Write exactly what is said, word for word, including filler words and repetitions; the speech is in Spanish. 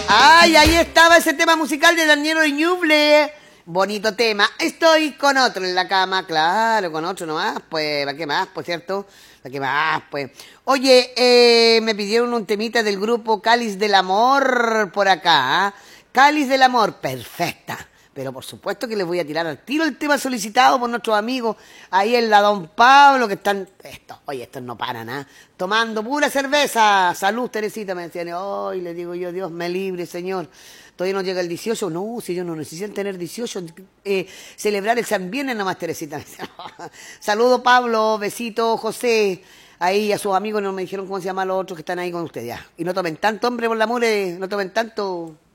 Ay, ahí estaba ese tema musical de Daniel Ñuble. Bonito tema. Estoy con otro en la cama, claro, con otro nomás, pues, ¿para qué más, pues, cierto? ¿Para qué más, pues? Oye, eh, me pidieron un temita del grupo Cáliz del Amor por acá, ¿ah? Cáliz del Amor, perfecta. Pero por supuesto que les voy a tirar al tiro el tema solicitado por nuestros amigos ahí en la Don Pablo, que están, estos, oye, estos no paran, ¿ah? Tomando pura cerveza. Salud, Teresita, me decían. Hoy le digo yo, Dios me libre, Señor. Todavía no llega el dieciocho. No, si yo no necesito tener dieciocho, eh, celebrar el San Viernes nomás, Teresita. Saludo, Pablo, besito, José. Ahí a sus amigos no me dijeron cómo se llaman los otros que están ahí con ustedes. Ya. Y no tomen tanto, hombre, por la amor, no tomen tanto.